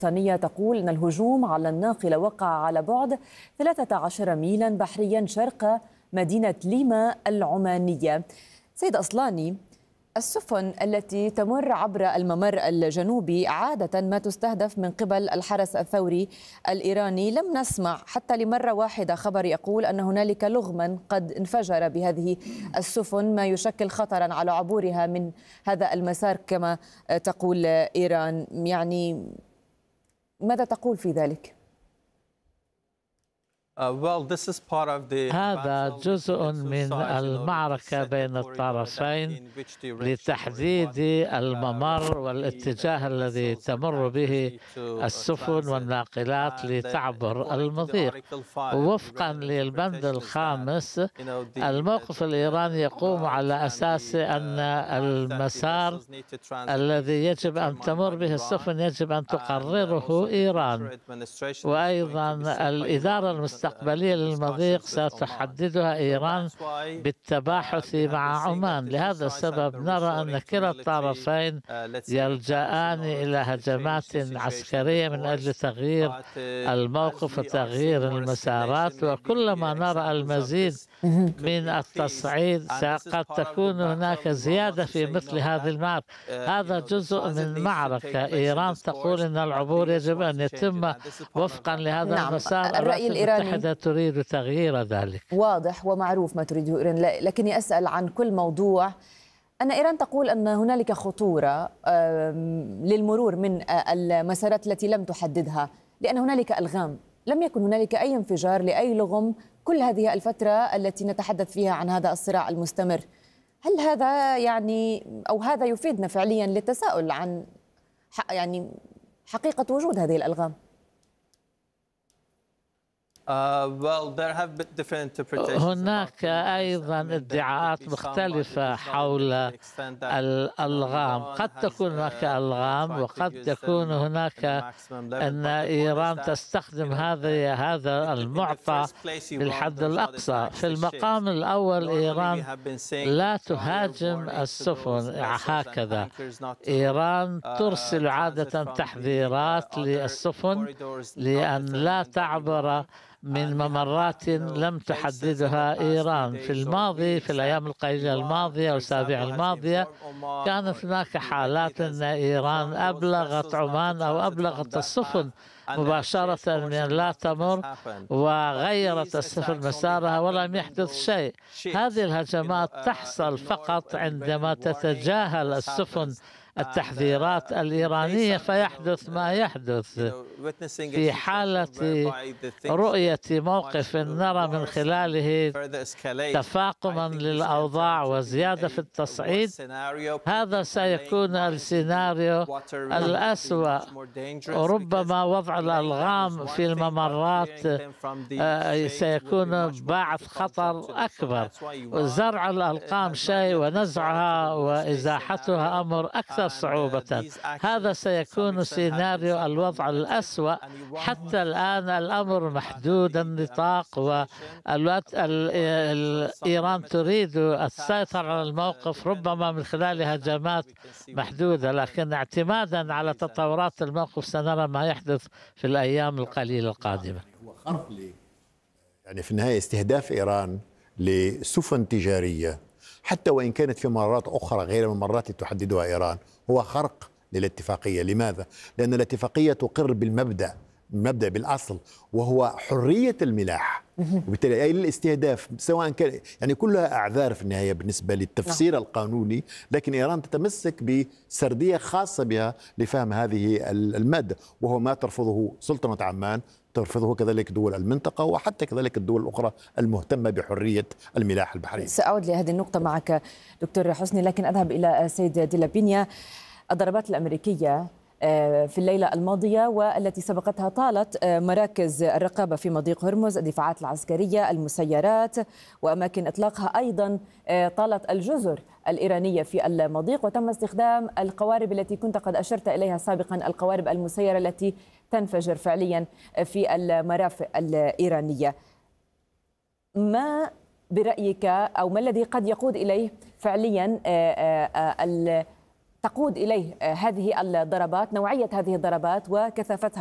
بريطانية تقول أن الهجوم على الناقلة وقع على بعد 13 ميلا بحريا شرق مدينة ليما العمانية. سيد أصلاني، السفن التي تمر عبر الممر الجنوبي عادة ما تستهدف من قبل الحرس الثوري الإيراني. لم نسمع حتى لمرة واحدة خبر يقول أن هنالك لغما قد انفجر بهذه السفن، ما يشكل خطرا على عبورها من هذا المسار كما تقول إيران. يعني ماذا تقول في ذلك؟ هذا جزء من المعركة بين الطرفين لتحديد الممر والاتجاه الذي تمر به السفن والناقلات لتعبر المضيق. وفقا للبند الخامس، الموقف الإيراني يقوم على أساس أن المسار الذي يجب أن تمر به السفن يجب أن تقرره إيران، وأيضا الإدارة المستقبلية للمضيق ستحددها إيران بالتباحث مع عمان. لهذا السبب نرى أن كلا الطرفين يلجأان إلى هجمات عسكرية من أجل تغيير الموقف وتغيير المسارات، وكلما نرى المزيد من التصعيد قد تكون هناك زيادة في مثل هذه المعركة. هذا جزء من معركة. إيران تقول أن العبور يجب أن يتم وفقا لهذا المسار. الرأي الإيراني تريد تغيير ذلك. واضح ومعروف ما تريده إيران، لكني أسأل عن كل موضوع. أن إيران تقول أن هنالك خطورة للمرور من المسارات التي لم تحددها لأن هنالك ألغام. لم يكن هنالك أي انفجار لأي لغم كل هذه الفترة التي نتحدث فيها عن هذا الصراع المستمر. هل هذا يعني أو هذا يفيدنا فعليا للتساؤل عن يعني حقيقة وجود هذه الألغام؟ هناك أيضا ادعاءات مختلفة حول الألغام. قد تكون هناك ألغام وقد يكون هناك أن إيران تستخدم هذا المعطى بالحد الأقصى. في المقام الأول إيران لا تهاجم السفن هكذا. إيران ترسل عادة تحذيرات للسفن لأن لا تعبر من ممرات لم تحددها إيران. في الماضي، في الأيام القليلة الماضية والأسابيع الماضية، كانت هناك حالات أن إيران أبلغت عمان أو أبلغت السفن مباشرة من لا تمر وغيرت السفن مسارها ولم يحدث شيء. هذه الهجمات تحصل فقط عندما تتجاهل السفن التحذيرات الإيرانية فيحدث ما يحدث. في حالة رؤية موقف نرى من خلاله تفاقما للأوضاع وزيادة في التصعيد، هذا سيكون السيناريو الأسوأ. ربما وضع الألغام في الممرات سيكون باعث خطر أكبر. زرع الألغام شيء ونزعها وإزاحتها أمر أكثر صعوبة. هذا سيكون سيناريو الوضع الأسوأ. حتى الآن الأمر محدود النطاق، إيران تريد السيطرة على الموقف ربما من خلال هجمات محدودة، لكن اعتمادا على تطورات الموقف سنرى ما يحدث في الأيام القليلة القادمة. يعني في النهاية استهداف إيران لسفن تجارية حتى وإن كانت في ممرات أخرى غير الممرات التي تحددها إيران هو خرق للاتفاقية. لماذا؟ لأن الاتفاقية تقر بالمبدأ بالأصل وهو حرية الملاح، وبالتالي أي الاستهداف سواء كان يعني كلها أعذار في النهاية بالنسبة للتفسير القانوني، لكن إيران تتمسك بسردية خاصة بها لفهم هذه المادة، وهو ما ترفضه سلطنة عمان، ترفضه كذلك دول المنطقة وحتى كذلك الدول الأخرى المهتمة بحرية الملاحة البحرية. سأعود لهذه النقطة معك دكتور حسني، لكن أذهب إلى سيد ديلابينيا. الضربات الأمريكية في الليلة الماضية والتي سبقتها طالت مراكز الرقابة في مضيق هرمز، الدفاعات العسكرية، المسيرات وأماكن إطلاقها، أيضا طالت الجزر الإيرانية في المضيق، وتم استخدام القوارب التي كنت قد أشرت إليها سابقا، القوارب المسيرة التي تنفجر فعليا في المرافق الإيرانية. ما برأيك أو ما الذي قد يقود إليه فعليا تقود إليه هذه الضربات، نوعية هذه الضربات وكثافتها